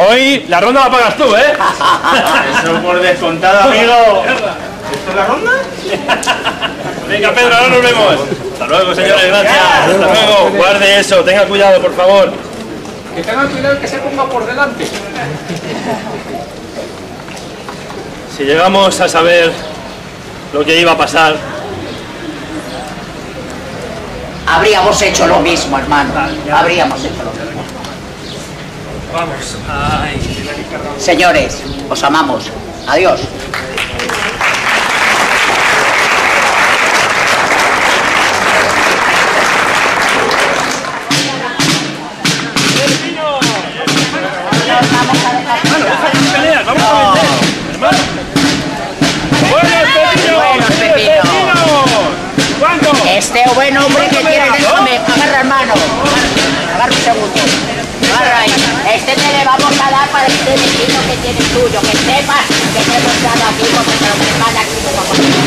Hoy la ronda la pagas tú, ¿eh? Eso por descontado, amigo. ¿Esto es la ronda? Venga, Pedro, ahora nos vemos. Hasta luego, señores, gracias. Hasta luego. Guarde eso, tenga cuidado, por favor. Que tengan cuidado que se ponga por delante. Si llegamos a saber lo que iba a pasar, habríamos hecho lo mismo, hermano. Habríamos hecho lo mismo. vamos. Ay. Señores, os amamos. Adiós. Peleas, vamos a vender, hermano. ¡Buenos pepinos! ¿Cuánto? Este buen hombre que tiene, déjame, agarra hermano. Agarra un segundo. Agarra ahí. Este te le vamos a dar para este vecino que tiene tuyo. Que sepas que te hemos dado aquí porque te lo preparan aquí como